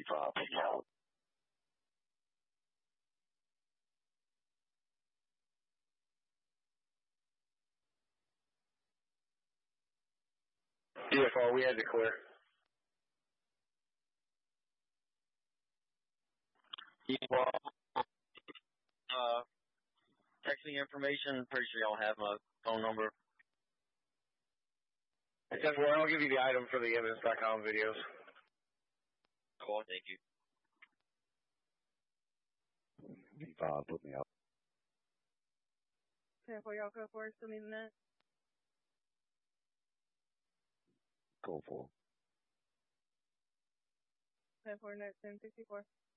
dropping out. DFR, we had to clear. Texting information. Pretty sure y'all have my phone number. Except I'll give you the item for the evidence.com videos. Cool, thank you. Bob, put me up. 10-4, y'all go for it. Still needing that? Go for it. 10-4, net 1064.